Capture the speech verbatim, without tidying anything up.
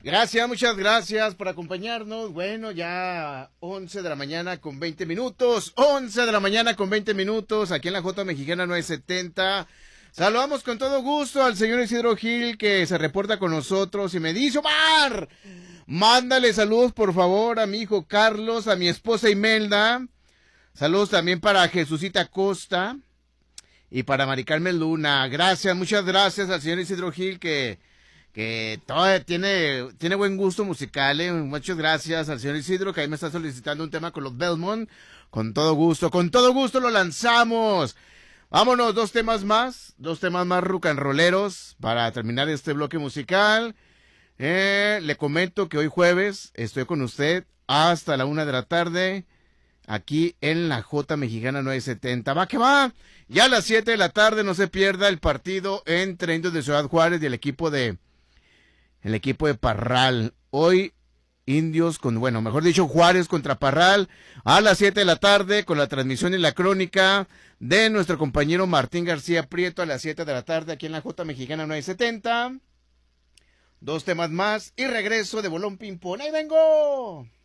Gracias, muchas gracias por acompañarnos. Bueno, ya once de la mañana con veinte minutos. once de la mañana con veinte minutos aquí en la J Mexicana nueve setenta. Saludamos con todo gusto al señor Isidro Gil que se reporta con nosotros y me dice, Omar, mándale saludos por favor a mi hijo Carlos, a mi esposa Imelda. Saludos también para Jesucita Costa y para Mari Carmen Luna. Gracias, muchas gracias al señor Isidro Gil que... que todo tiene, tiene buen gusto musical, ¿eh? Muchas gracias al señor Isidro, que ahí me está solicitando un tema con los Belmont. Con todo gusto, con todo gusto lo lanzamos. Vámonos, dos temas más, dos temas más rock and rolleros para terminar este bloque musical. Eh, le comento que hoy jueves estoy con usted hasta la una de la tarde, aquí en la J Mexicana nueve setenta. Va que va, ya a las siete de la tarde no se pierda el partido entre Indios de Ciudad Juárez y el equipo de... el equipo de Parral. Hoy Indios con, bueno, mejor dicho, Juárez contra Parral a las siete de la tarde con la transmisión y la crónica de nuestro compañero Martín García Prieto a las siete de la tarde aquí en la J Mexicana nueve setenta. Dos temas más y regreso de Bolón Ping Pong. ¡Ahí vengo!